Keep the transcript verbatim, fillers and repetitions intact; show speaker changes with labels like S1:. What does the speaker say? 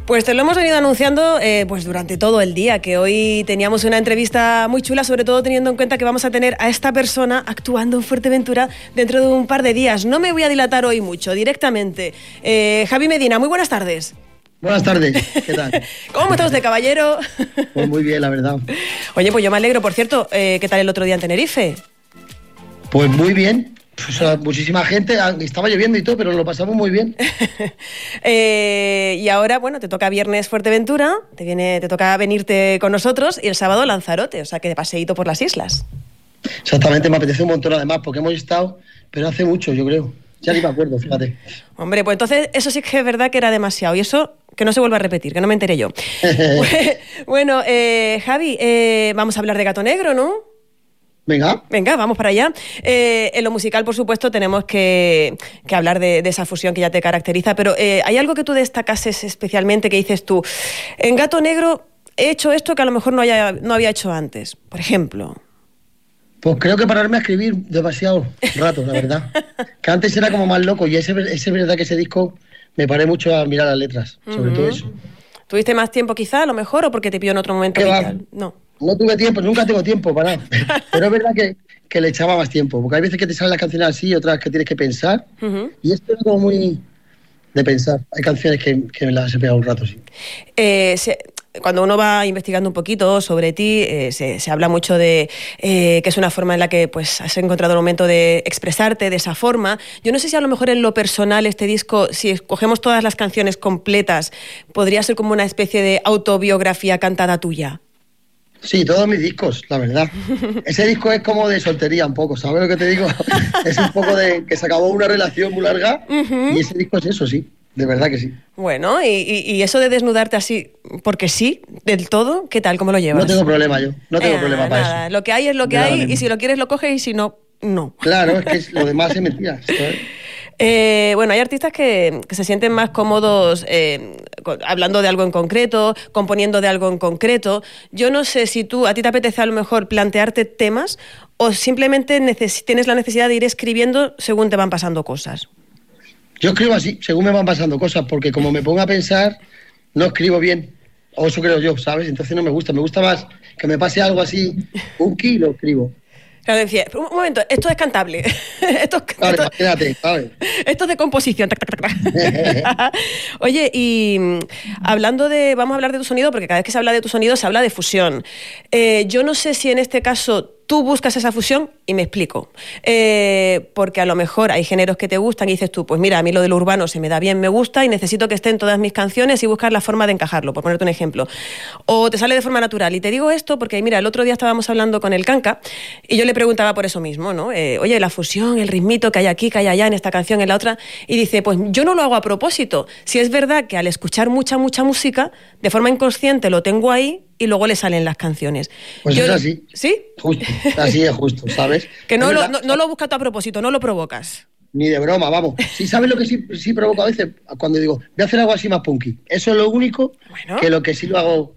S1: Pues te lo hemos venido anunciando eh, pues durante todo el día, que hoy teníamos una entrevista muy chula, sobre todo teniendo en cuenta que vamos a tener a esta persona actuando en Fuerteventura dentro de un par de días. No me voy a dilatar hoy mucho, directamente. Eh, Javi Medina, muy buenas tardes.
S2: Buenas tardes, ¿qué tal?
S1: ¿Cómo está usted, caballero?
S2: Pues muy bien, la verdad.
S1: Oye, pues yo me alegro, por cierto, eh, ¿qué tal el otro día en Tenerife?
S2: Pues muy bien. O sea, muchísima gente, estaba lloviendo y todo, pero lo pasamos muy bien.
S1: eh, y ahora, bueno, te toca viernes Fuerteventura, te viene, te toca venirte con nosotros, y el sábado Lanzarote, o sea que de paseíto por las islas.
S2: Exactamente, me apetece un montón además, porque hemos estado, pero hace mucho, yo creo. Ya ni me acuerdo, fíjate.
S1: Hombre, pues entonces eso sí que es verdad que era demasiado, y eso que no se vuelva a repetir, que no me enteré yo. Bueno, eh, Javi, eh, vamos a hablar de Gato Negro, ¿no?
S2: Venga.
S1: Venga, vamos para allá. Eh, en lo musical, por supuesto, tenemos que, que hablar de, de esa fusión que ya te caracteriza, pero eh, ¿hay algo que tú destacases especialmente que dices tú? En Gato Negro he hecho esto que a lo mejor no, haya, no había hecho antes, por ejemplo.
S2: Pues creo que pararme a escribir demasiado rato, la verdad. Que antes era como más loco y ese es verdad que ese disco me paré mucho a mirar las letras, sobre uh-huh. todo eso.
S1: ¿Tuviste más tiempo quizá, a lo mejor, o porque te pilló en otro momento vital? No.
S2: No tuve tiempo, nunca tengo tiempo para nada. Pero es verdad que, que le echaba más tiempo, porque hay veces que te salen las canciones así, otras que tienes que pensar. Uh-huh. Y esto es como muy de pensar. Hay canciones que, que me las he pegado un rato, sí.
S1: Eh, se, cuando uno va investigando un poquito sobre ti, eh, se, se habla mucho de eh, que es una forma en la que pues, has encontrado el momento de expresarte de esa forma. Yo no sé si a lo mejor en lo personal este disco, si escogemos todas las canciones completas, podría ser como una especie de autobiografía cantada tuya.
S2: Sí, todos mis discos, la verdad. Ese disco es como de soltería un poco, ¿sabes lo que te digo? Es un poco de que se acabó una relación muy larga uh-huh. y ese disco es eso, sí, de verdad que sí.
S1: Bueno, y, y, y eso de desnudarte así, porque sí, del todo, ¿qué tal? ¿Cómo lo llevas?
S2: No tengo problema yo, no tengo eh, problema para
S1: nada.
S2: eso.
S1: Lo que hay es lo que hay y si lo quieres lo coges y si no, no.
S2: Claro, es que es, lo demás es mentira, ¿sabes?
S1: Eh, bueno, hay artistas que, que se sienten más cómodos eh, hablando de algo en concreto, componiendo de algo en concreto. Yo no sé si tú, a ti te apetece a lo mejor plantearte temas o simplemente neces- tienes la necesidad de ir escribiendo según te van pasando cosas.
S2: Yo escribo así, según me van pasando cosas, porque como me pongo a pensar, no escribo bien. O eso creo yo, ¿sabes? Entonces no me gusta. Me gusta más que me pase algo así, punky, y lo escribo.
S1: Claro, decía, un momento, esto es cantable. esto,
S2: vale,
S1: esto,
S2: imagínate, ¿sabes?
S1: Esto es de composición. Oye, y hablando de, vamos a hablar de tu sonido, porque cada vez que se habla de tu sonido se habla de fusión. Eh, yo no sé si en este caso tú buscas esa fusión, y me explico. Eh, porque a lo mejor hay géneros que te gustan y dices tú, pues mira, a mí lo de lo urbano se me da bien, me gusta y necesito que esté en todas mis canciones y buscar la forma de encajarlo, por ponerte un ejemplo. O te sale de forma natural. Y te digo esto porque, mira, el otro día estábamos hablando con el Canca y yo le preguntaba por eso mismo, ¿no? Eh, oye, la fusión, el ritmito que hay aquí, que hay allá, en esta canción, en la otra. Y dice, pues yo no lo hago a propósito. Si es verdad que al escuchar mucha, mucha música, de forma inconsciente lo tengo ahí y luego le salen las canciones.
S2: Pues yo,
S1: es
S2: así.
S1: ¿Sí?
S2: Justo, así es justo, ¿sabes?
S1: Que no lo, no, no lo buscas tú a propósito, no lo provocas.
S2: Ni de broma, vamos. Sí, ¿sabes lo que sí, sí provoca a veces? Cuando digo, voy a hacer algo así más punky. Eso es lo único bueno. que lo que sí lo hago